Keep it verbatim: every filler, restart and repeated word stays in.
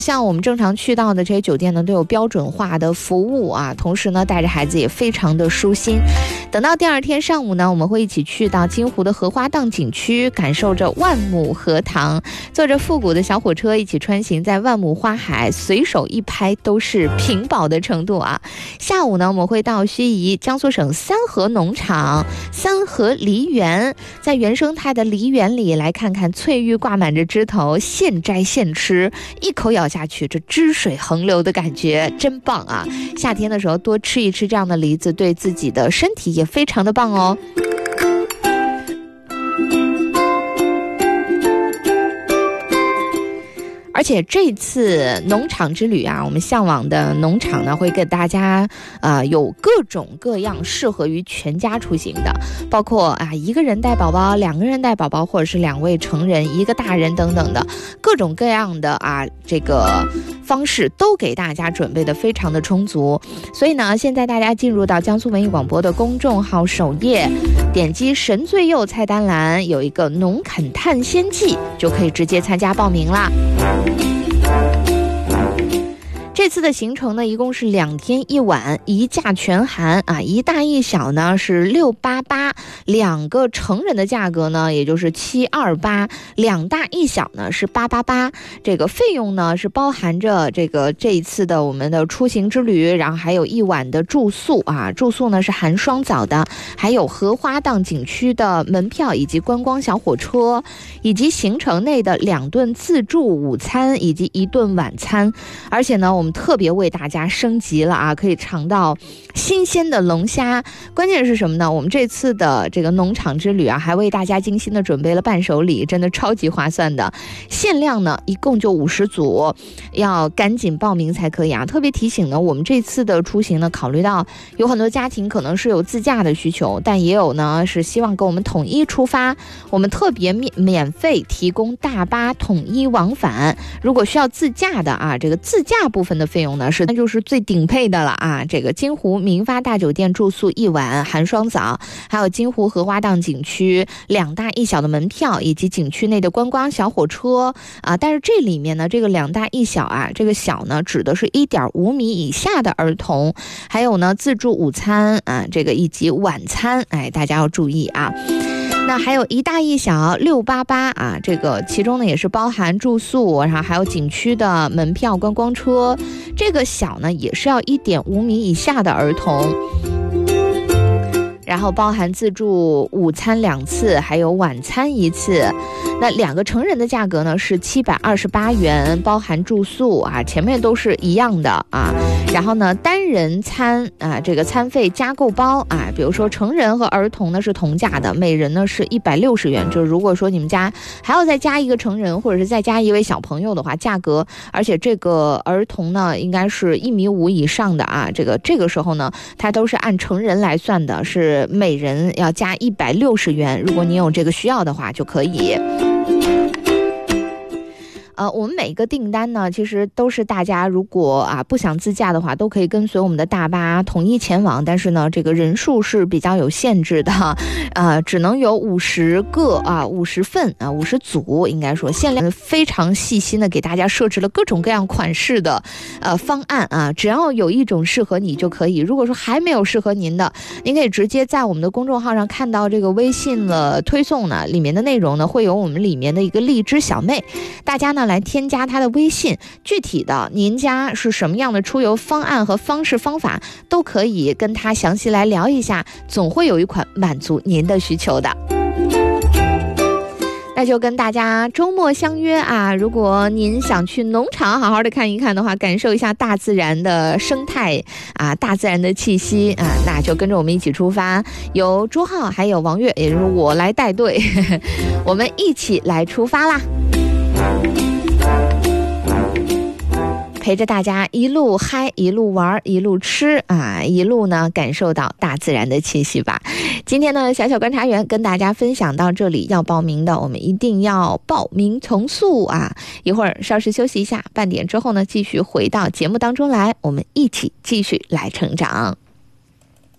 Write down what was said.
像我们正常去到的这些酒店呢，都有标准化的服务啊，同时呢，带着孩子也非常的舒心。等到第二天上午呢，我们会一起去到金湖的荷花荡景区，感受着万亩荷塘，坐着复古的小火车一起穿行在万亩花海，随手一拍都是屏保的程度啊。下午呢，我们会到盱眙江苏省三河农场三河梨园，在原生态的梨园里来看看翠玉挂满着枝头，现摘现吃，一口咬下去，这汁水横流的感觉真棒啊！夏天的时候多吃一吃这样的梨子，对自己的身体也非常的棒哦。而且这次农场之旅啊，我们向往的农场呢，会给大家呃有各种各样适合于全家出行的，包括啊一个人带宝宝、两个人带宝宝，或者是两位成人、一个大人等等的各种各样的啊这个方式都给大家准备的非常的充足。所以呢，现在大家进入到江苏文艺广播的公众号首页，点击神最右菜单栏有一个农垦探险记，就可以直接参加报名啦。这次的行程呢，一共是两天一晚，一价全含啊，一大一小呢是六八八，两个成人的价格呢也就是七二八，两大一小呢是八八八。这个费用呢是包含着这个这一次的我们的出行之旅，然后还有一晚的住宿啊，住宿呢是含双早的，还有荷花荡景区的门票以及观光小火车，以及行程内的两顿自助午餐以及一顿晚餐。而且呢，我们特别为大家升级了啊，可以尝到新鲜的龙虾。关键是什么呢？我们这次的这个农场之旅啊，还为大家精心的准备了伴手礼，真的超级划算的。限量呢一共就五十组，要赶紧报名才可以啊。特别提醒呢，我们这次的出行呢，考虑到有很多家庭可能是有自驾的需求，但也有呢是希望跟我们统一出发，我们特别免免费提供大巴统一往返。如果需要自驾的啊，这个自驾部分的费用呢是那就是最顶配的了啊！这个金湖民发大酒店住宿一晚含双早，还有金湖荷花荡景区两大一小的门票，以及景区内的观光小火车啊。但是这里面呢，这个两大一小啊，这个小呢指的是一点五米以下的儿童，还有呢自助午餐啊，这个以及晚餐，哎，大家要注意啊。那还有一大一小六八八啊，这个其中呢也是包含住宿，然后还有景区的门票、观光车。这个小呢也是要一点五米以下的儿童，然后包含自助午餐两次，还有晚餐一次。那两个成人的价格呢是七百二十八元，包含住宿啊，前面都是一样的啊。然后呢，单人餐啊，这个餐费加购包啊，比如说成人和儿童呢是同价的，每人呢是一百六十元。就是如果说你们家还要再加一个成人，或者是再加一位小朋友的话，价格，而且这个儿童呢应该是一米五以上的啊，这个这个时候呢，它都是按成人来算的，是每人要加一百六十元。如果你有这个需要的话，就可以。呃，我们每一个订单呢，其实都是大家如果啊不想自驾的话，都可以跟随我们的大巴统一前往。但是呢，这个人数是比较有限制的，呃，只能有五十个啊，五十份啊，五十组，应该说限量。非常细心的给大家设置了各种各样款式的呃方案啊，只要有一种适合你就可以。如果说还没有适合您的，您可以直接在我们的公众号上看到这个微信了推送呢，里面的内容呢会有我们里面的一个荔枝小妹，大家呢来添加她的微信，具体的您家是什么样的出游方案和方式方法，都可以跟她详细来聊一下，总会有一款满足您的需求的。那就跟大家周末相约啊！如果您想去农场好好的看一看的话，感受一下大自然的生态啊，大自然的气息啊，那就跟着我们一起出发。由朱浩还有王悦，也就是我来带队，呵呵，我们一起来出发啦！陪着大家一路嗨，一路玩，一路吃啊，一路呢感受到大自然的气息吧。今天呢，小小观察员跟大家分享到这里，要报名的我们一定要报名从速啊！一会儿稍事休息一下，半点之后呢，继续回到节目当中来，我们一起继续来成长。